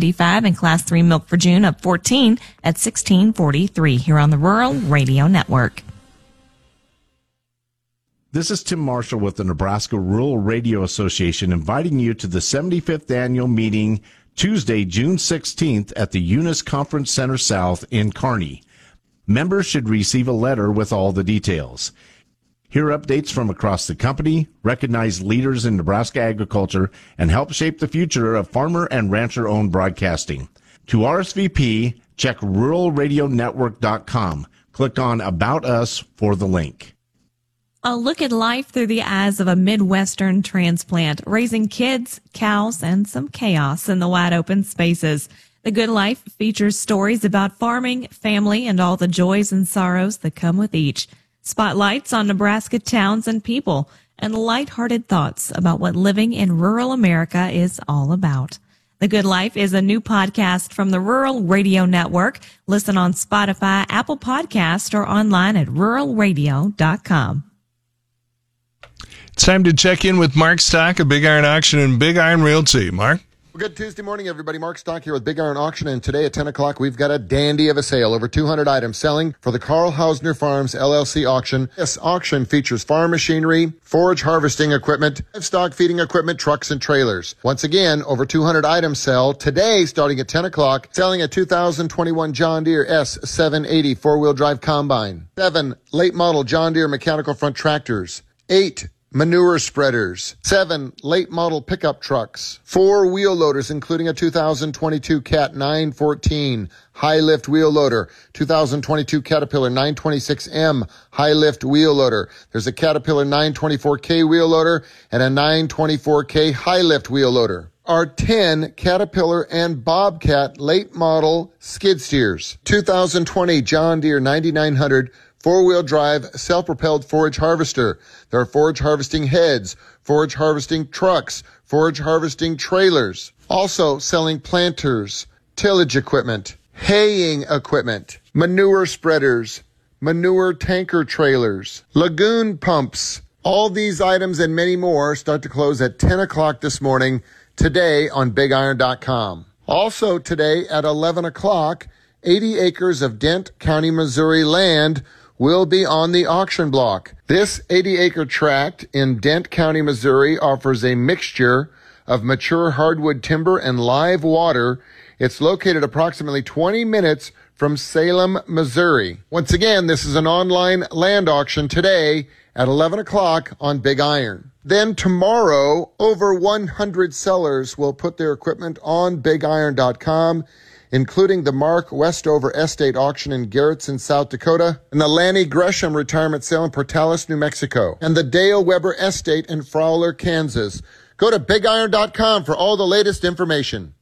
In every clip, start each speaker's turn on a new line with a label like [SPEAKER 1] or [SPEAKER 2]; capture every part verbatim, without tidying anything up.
[SPEAKER 1] fifty-five, and Class three milk for June up fourteen at sixteen forty-three here on the Rural Radio Network.
[SPEAKER 2] This is Tim Marshall with the Nebraska Rural Radio Association inviting you to the seventy-fifth annual meeting Tuesday, June sixteenth at the Eunice Conference Center South in Kearney. Members should receive a letter with all the details. Hear updates from across the company, recognize leaders in Nebraska agriculture, and help shape the future of farmer and rancher-owned broadcasting. To R S V P, check rural radio network dot com. Click on About Us for the link.
[SPEAKER 1] A look at life through the eyes of a Midwestern transplant, raising kids, cows, and some chaos in the wide open spaces. The Good Life features stories about farming, family, and all the joys and sorrows that come with each. Spotlights on Nebraska towns and people, and lighthearted thoughts about what living in rural America is all about. The Good Life is a new podcast from the Rural Radio Network. Listen on Spotify, Apple Podcast, or online at rural radio dot com.
[SPEAKER 3] It's time to check in with Mark Stock of Big Iron Auction and Big Iron Realty. Mark?
[SPEAKER 4] Well, good Tuesday morning, everybody. Mark Stock here with Big Iron Auction, and today at ten o'clock, we've got a dandy of a sale. Over two hundred items selling for the Carl Hausner Farms L L C auction. This auction features farm machinery, forage harvesting equipment, livestock feeding equipment, trucks, and trailers. Once again, over two hundred items sell today starting at ten o'clock, selling a two thousand twenty-one John Deere S seven eighty four-wheel drive combine, seven late model John Deere mechanical front tractors, eight manure spreaders, seven late model pickup trucks, four wheel loaders, including a two thousand twenty-two Cat nine fourteen high lift wheel loader, two thousand twenty-two Caterpillar nine twenty-six M high lift wheel loader. There's a Caterpillar nine twenty-four K wheel loader and a nine twenty-four K high lift wheel loader. Are ten Caterpillar and Bobcat late model skid steers, two thousand twenty John Deere ninety-nine hundred four-wheel drive, self-propelled forage harvester. There are forage harvesting heads, forage harvesting trucks, forage harvesting trailers. Also selling planters, tillage equipment, haying equipment, manure spreaders, manure tanker trailers, lagoon pumps. All these items and many more start to close at ten o'clock this morning today on big iron dot com. Also today at eleven o'clock, eighty acres of Dent County, Missouri land will be on the auction block. This eighty acre tract in Dent County, Missouri offers a mixture of mature hardwood timber and live water. It's located approximately twenty minutes from Salem, Missouri. Once again, this is an online land auction today at eleven o'clock on Big Iron. Then tomorrow, over one hundred sellers will put their equipment on big iron dot com, including the Mark Westover Estate Auction in Garrettson, South Dakota, and the Lanny Gresham Retirement Sale in Portales, New Mexico, and the Dale Weber Estate in Fowler, Kansas. Go to big iron dot com for all the latest information.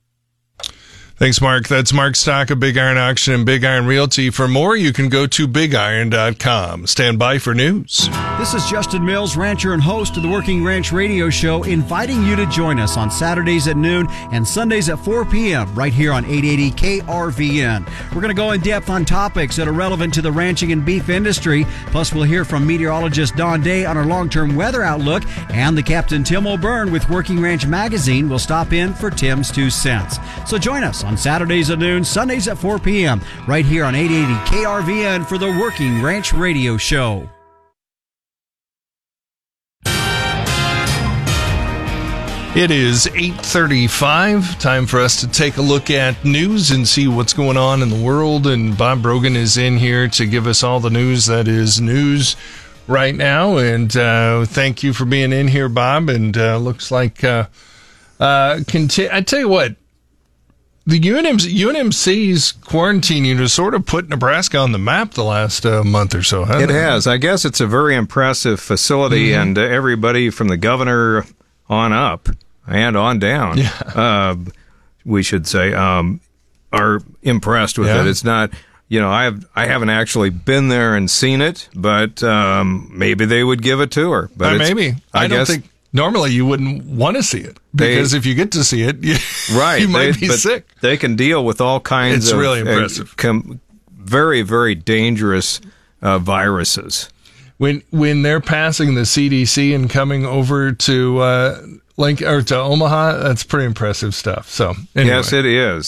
[SPEAKER 3] Thanks, Mark. That's Mark Stock of Big Iron Auction and Big Iron Realty. For more, you can go to big iron dot com. Stand by for news.
[SPEAKER 5] This is Justin Mills, rancher and host of the Working Ranch Radio Show, inviting you to join us on Saturdays at noon and Sundays at four p.m. right here on eight eighty K R V N. We're going to go in depth on topics that are relevant to the ranching and beef industry. Plus, we'll hear from meteorologist Don Day on our long-term weather outlook, and the Captain Tim O'Byrne with Working Ranch Magazine will stop in for Tim's Two Cents. So join us on Saturdays at noon, Sundays at four p.m. right here on eight eighty K R V N for the Working Ranch Radio Show.
[SPEAKER 3] It is eight thirty-five. Time for us to take a look at news and see what's going on in the world. And Bob Brogan is in here to give us all the news that is news right now. And uh, thank you for being in here, Bob. And uh, looks like uh, uh, conti- I tell you what. The U N M C, U N M C's quarantining has sort of put Nebraska on the map the last uh, month or so, hasn't it?
[SPEAKER 6] It has. I guess it's a very impressive facility, mm-hmm. and uh, everybody from the governor on up and on down,
[SPEAKER 3] yeah.
[SPEAKER 6] uh, we should say, um, are impressed with
[SPEAKER 3] yeah.
[SPEAKER 6] it. It's not, you know, I have I haven't actually been there and seen it, but um, maybe they would give a tour. But
[SPEAKER 3] uh,
[SPEAKER 6] it's,
[SPEAKER 3] maybe I, I don't
[SPEAKER 6] guess,
[SPEAKER 3] think. Normally, you wouldn't want to see it because they, if you get to see it, you,
[SPEAKER 6] right,
[SPEAKER 3] you might
[SPEAKER 6] they,
[SPEAKER 3] be
[SPEAKER 6] but
[SPEAKER 3] sick.
[SPEAKER 6] They can deal with all kinds
[SPEAKER 3] it's
[SPEAKER 6] of
[SPEAKER 3] really impressive.
[SPEAKER 6] Uh, com- very, very dangerous uh, viruses.
[SPEAKER 3] When when they're passing the C D C and coming over to uh, Link or to Omaha, that's pretty impressive stuff. So anyway.
[SPEAKER 6] Yes, it is.